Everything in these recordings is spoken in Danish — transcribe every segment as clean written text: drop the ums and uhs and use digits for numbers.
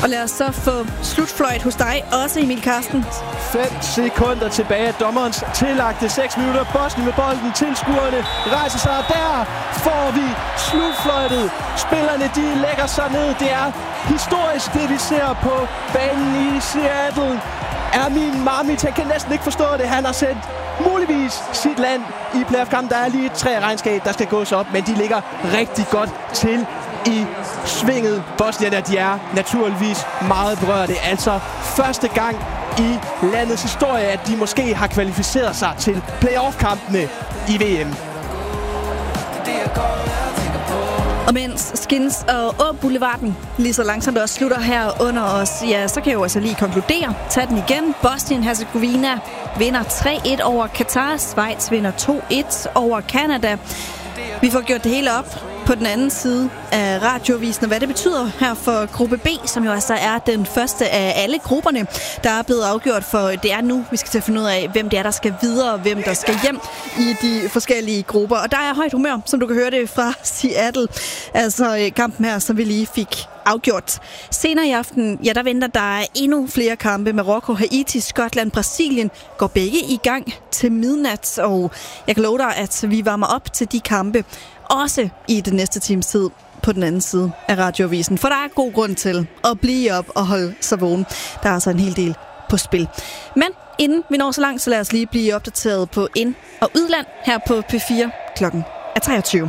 Og lad os så få slutfløjt hos dig, også Emil Karsten. 5 sekunder tilbage af dommerens tillagte 6 minutter. Bosnien med bolden. Tilskuerne rejser sig, og der får vi slutfløjtet. Spillerne, de lægger sig ned. Det er historisk, det vi ser på banen i Seattle. Min Marmit, han kan næsten ikke forstå det. Han har sendt muligvis sit land i playoff-kampen. Der er lige 3 regnskab, der skal gås op, men de ligger rigtig godt til i svinget. Bosnierne, de er naturligvis meget berørte. Altså første gang i landets historie, at de måske har kvalificeret sig til playoff-kampene i VM. Og mens Skins og Boulevarden lige så langsomt også slutter her under os, ja, så kan jeg jo altså lige konkludere. Tag den igen. Bosnien-Herzegovina vinder 3-1 over Katar. Schweiz vinder 2-1 over Canada. Vi får gjort det hele op på den anden side af radiovisen, og hvad det betyder her for gruppe B, som jo altså er den første af alle grupperne, der er blevet afgjort, for det er nu, vi skal til at finde ud af, hvem det er, der skal videre, og hvem der skal hjem i de forskellige grupper. Og der er højt humør, som du kan høre det fra Seattle. Altså kampen her, som vi lige fik afgjort. Senere i aften, ja, der venter der endnu flere kampe. Marokko, Haiti, Skotland, Brasilien går begge i gang til midnat, og jeg kan love dig, at vi varmer op til de kampe også i det næste times tid på den anden side af radiovisen. For der er god grund til at blive op og holde sig vågen. Der er altså en hel del på spil. Men inden vi når så langt, så lad os lige blive opdateret på ind- og udland her på P4 klokken 23.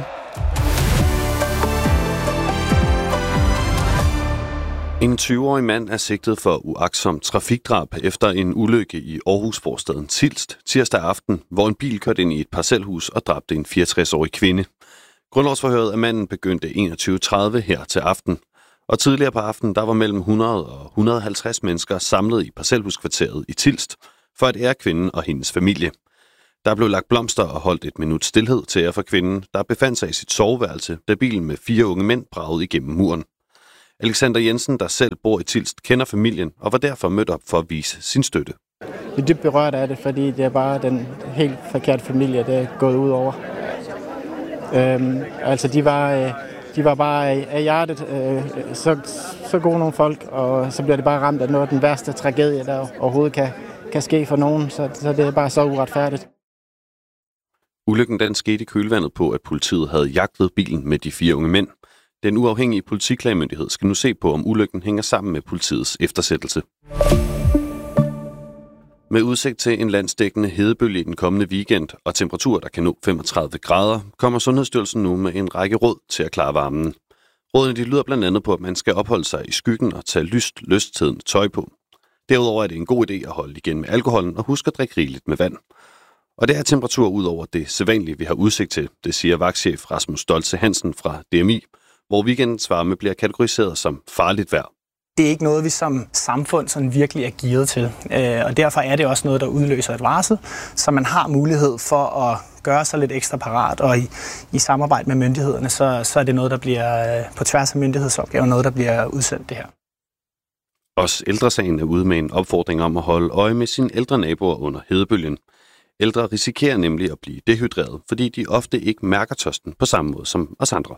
En 20-årig mand er sigtet for uagtsomt trafikdrab efter en ulykke i Aarhus-forstaden Tilst tirsdag aften, hvor en bil kørte ind i et parcelhus og dræbte en 64-årig kvinde. Grundlovsforhøret af manden begyndte 21.30 her til aften, og tidligere på aftenen der var mellem 100 og 150 mennesker samlet i parcelhuskvarteret i Tilst for at ære kvinden og hendes familie. Der blev lagt blomster og holdt et minut stilhed til ære for kvinden, der befandt sig i sit soveværelse, da bilen med 4 unge mænd bragede igennem muren. Alexander Jensen, der selv bor i Tilst, kender familien og var derfor mødt op for at vise sin støtte. Jeg er dybt berørt af det, fordi det er bare den helt forkerte familie, det er gået ud over. Altså, de var bare af hjertet så gode nogle folk, og så bliver det bare ramt af noget af den værste tragedie, der overhovedet kan ske for nogen, så det er bare så uretfærdigt. Ulykken den skete i kølvandet på, at politiet havde jagtet bilen med de 4 unge mænd. Den uafhængige politiklagemyndighed skal nu se på, om ulykken hænger sammen med politiets eftersættelse. Med udsigt til en landsdækkende hedebølge i den kommende weekend og temperaturer, der kan nå 35 grader, kommer Sundhedsstyrelsen nu med en række råd til at klare varmen. Rådene de lyder blandt andet på, at man skal opholde sig i skyggen og tage lysttidende tøj på. Derudover er det en god idé at holde igen med alkoholen og huske at drikke rigeligt med vand. Og det er temperatur ud over det sædvanlige, vi har udsigt til, det siger vagtchef Rasmus Stoltze Hansen fra DMI, hvor weekendens varme bliver kategoriseret som farligt vejr. Det er ikke noget, vi som samfund sådan virkelig er gearet til, og derfor er det også noget, der udløser et varsel, så man har mulighed for at gøre sig lidt ekstra parat, og i samarbejde med myndighederne, så er det noget, der bliver på tværs af myndighedsopgaver, noget, der bliver udsendt det her. Også Ældresagen er ude med en opfordring om at holde øje med sine ældre naboer under hedebølgen. Ældre risikerer nemlig at blive dehydreret, fordi de ofte ikke mærker tørsten på samme måde som os andre.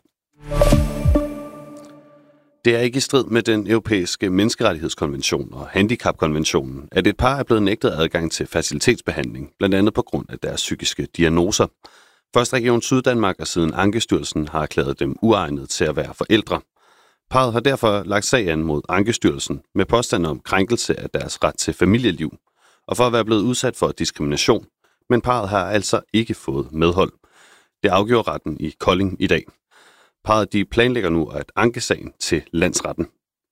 Det er ikke i strid med den europæiske menneskerettighedskonvention og handicapkonventionen, at et par er blevet nægtet adgang til facilitetsbehandling, blandt andet på grund af deres psykiske diagnoser. Først Region Syddanmark og siden Ankestyrelsen har erklæret dem uegnet til at være forældre. Parret har derfor lagt sag an mod Ankestyrelsen med påstand om krænkelse af deres ret til familieliv, og for at være blevet udsat for diskrimination, men parret har altså ikke fået medhold. Det afgjorde retten i Kolding i dag. Parret de planlægger nu at anke sagen til landsretten.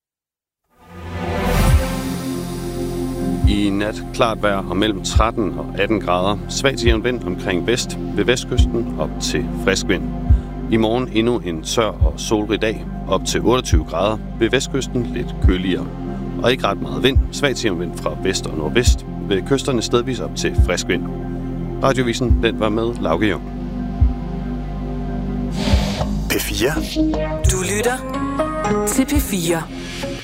I nat klart vejr og mellem 13 og 18 grader. Svag til jævn vind omkring vest ved vestkysten op til frisk vind. I morgen endnu en tør og solrig dag op til 28 grader. Ved vestkysten lidt køligere. Og ikke ret meget vind. Svag til jævn vind fra vest og nordvest. Ved kysterne stedvis op til frisk vind. Radiovisen den var med Lauke Jung. P4. Du lytter til P4.